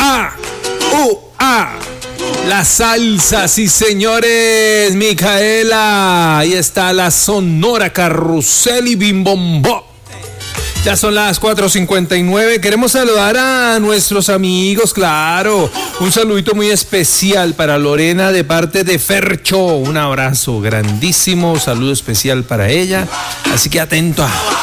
La salsa, sí señores, Micaela. Ahí está la Sonora Carrusel y Bimbombó. Ya son las 4:59. Queremos saludar a nuestros amigos, claro. Un saludito muy especial para Lorena de parte de Fercho. Un abrazo grandísimo, saludo especial para ella. Así que atento a